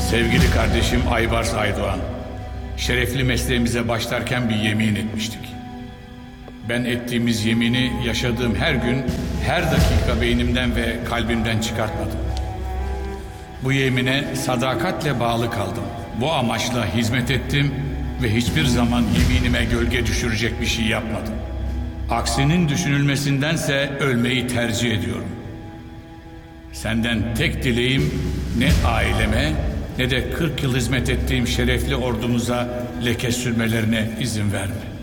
Sevgili kardeşim Aybars Aydoğan, şerefli mesleğimize başlarken bir yemin etmiştik. Ben ettiğimiz yemini yaşadığım her gün, her dakika beynimden ve kalbimden çıkartmadım. Bu yemine sadakatle bağlı kaldım. Bu amaçla hizmet ettim ve hiçbir zaman yeminime gölge düşürecek bir şey yapmadım. Aksinin düşünülmesindense ölmeyi tercih ediyorum. Senden tek dileğim ne aileme ne de 40 yıl hizmet ettiğim şerefli ordumuza leke sürmelerine izin verme.